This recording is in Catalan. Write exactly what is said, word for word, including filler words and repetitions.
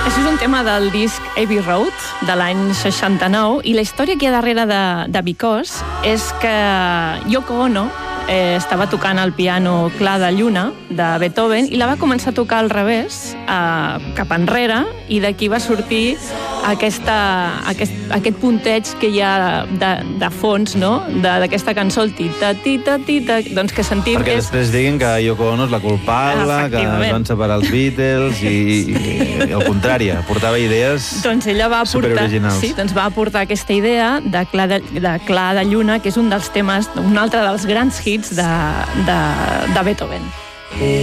Això és un tema del disc Abbey Road, de l'any seixanta-nou, i la història que hi ha darrere de, de Because és que Yoko Ono eh, estava tocant el piano Clar de Lluna, de Beethoven, i la va començar a tocar al revés, eh, cap enrere, i d'aquí va sortir aquesta, aquest, aquest punteig que hi ha de, de fons, no?, d'aquesta cançó, el tita, tita, tita, doncs que sentim Perquè que és... després diguin que Yoko Ono és la culpable, que es van separar els Beatles, i, i, i al contrari, portava idees doncs ella va aportar, superoriginals. sí, doncs va aportar aquesta idea de Clar de, de, Clar de Lluna, que és un dels temes, un altre dels grans hits de, de, de Beethoven.